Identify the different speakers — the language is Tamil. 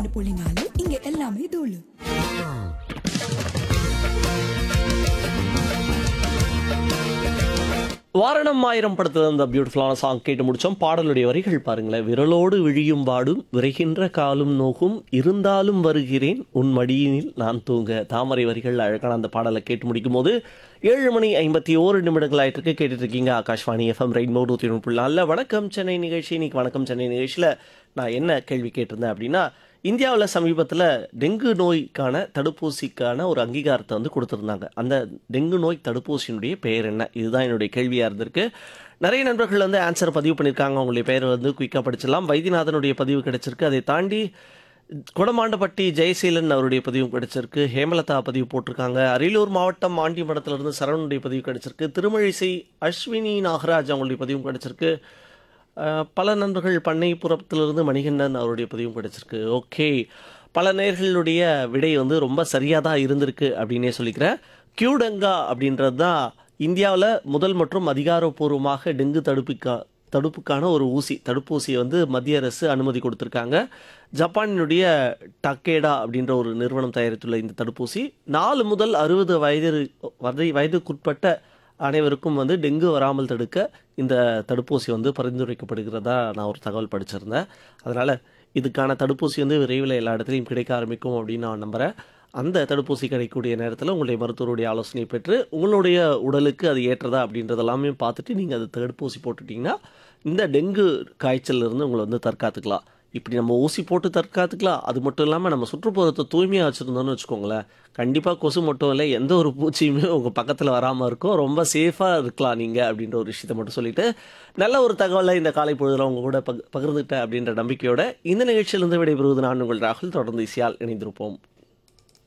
Speaker 1: 102.4 இங்க எல்லாமே தூளு.
Speaker 2: வாரணம் ஆயிரம் படத்துல அந்த பியூட்டிஃபுல்லான சாங் கேட்டு முடிச்சோம். பாடலுடைய வரிகள் பாருங்களேன். விரலோடு விழியும் பாடும் விரைகின்ற காலும் நோகும் இருந்தாலும் வருகிறேன் உன் மடியினில் நான் தூங்க. தாமரை வரிகள் அழகான அந்த பாடலை கேட்டு முடிக்கும் போது 7:51 ஆயிட்டு கேட்டுட்டு இருக்கீங்க ஆகாஷ்வாணி எஃப்எம் ரெயின்போ 101.4. வணக்கம் சென்னை நிகழ்ச்சி. இன்னைக்கு வணக்கம் சென்னை நிகழ்ச்சியில் நான் என்ன கேள்வி கேட்டிருந்தேன் அப்படின்னா, இந்தியாவில் சமீபத்தில் டெங்கு நோய்க்கான தடுப்பூசிக்கான ஒரு அங்கீகாரத்தை வந்து கொடுத்துருந்தாங்க. அந்த டெங்கு நோய் தடுப்பூசியினுடைய பெயர் என்ன? இதுதான் என்னுடைய கேள்வியாக இருந்திருக்கு. நிறைய நண்பர்கள் வந்து ஆன்சர் பதிவு பண்ணியிருக்காங்க. அவங்களுடைய பெயர் வந்து குயிக்காக படிச்சிடலாம். வைத்தியநாதனுடைய பதிவு கிடைச்சிருக்கு. அதை தாண்டி கொடமாண்டப்பட்டி ஜெயசீலன் அவருடைய பதிவும் கிடைச்சிருக்கு. ஹேமலதா பதிவு போட்டிருக்காங்க. அரியலூர் மாவட்டம் ஆண்டிமடத்திலிருந்து சரவணுடைய பதிவு கிடைச்சிருக்கு. திருமழிசை அஸ்வினி நாகராஜ் அவங்களுடைய பதிவும் கிடைச்சிருக்கு. பல நண்பர்கள் பண்ணைப்புறத்திலிருந்து மணிகண்டன் அவருடைய பதிவும் கிடைச்சிருக்கு. ஓகே, பல நேர்களுடைய விடை வந்து ரொம்ப சரியாக தான் இருந்திருக்கு அப்படின்னே சொல்லிக்கிறேன். கியூடெங்கா அப்படின்றது தான் இந்தியாவில் முதல் மற்றும் அதிகாரப்பூர்வமாக டெங்கு தடுப்புக்கான ஒரு தடுப்பூசியை வந்து மத்திய அரசு அனுமதி கொடுத்துருக்காங்க. ஜப்பானினுடைய டக்கேடா அப்படின்ற ஒரு நிறுவனம் தயாரித்துள்ள இந்த தடுப்பூசி 4 முதல் 60 வயதுக்குட்பட்ட அனைவருக்கும் வந்து டெங்கு வராமல் தடுக்க இந்த தடுப்பூசி வந்து பரிந்துரைக்கப்படுகிறதா நான் ஒரு தகவல் படிச்சிருந்தேன். அதனால் இதுக்கான தடுப்பூசி வந்து விரைவில் எல்லா இடத்துலையும் கிடைக்க ஆரம்பிக்கும் அப்படின்னு நான் நம்புகிறேன். அந்த தடுப்பூசி கிடைக்கக்கூடிய நேரத்தில் உங்களுடைய மருத்துவருடைய ஆலோசனை பெற்று உங்களுடைய உடலுக்கு அது ஏற்றதா அப்படின்றதெல்லாமே பார்த்துட்டு நீங்கள் அது தடுப்பூசி போட்டுட்டிங்கன்னா இந்த டெங்கு காய்ச்சலிருந்து உங்களை வந்து தற்காத்துக்கலாம். இப்படி நம்ம ஊசி போட்டு தற்காத்துக்கலாம். அது மட்டும் இல்லாமல் நம்ம சுற்றுப்புறத்தை தூய்மையாக வச்சுருந்தோம்னு வச்சுக்கோங்களேன், கண்டிப்பாக கொசு மட்டும் இல்லை, எந்த ஒரு பூச்சியுமே உங்கள் பக்கத்தில் வராமல் இருக்கும். ரொம்ப சேஃபாக இருக்கலாம் நீங்கள் அப்படின்ற ஒரு விஷயத்தை மட்டும் சொல்லிவிட்டு, நல்ல ஒரு தகவலை இந்த காலை பொழுதில் உங்கள் கூட பகிர்ந்துட்டேன் அப்படின்ற நம்பிக்கையோட இந்த நிகழ்ச்சியிலிருந்து விடைபெறுவது நான் உங்கள் ராகுல். தொடர்ந்து இசையால் இணைந்திருப்போம்.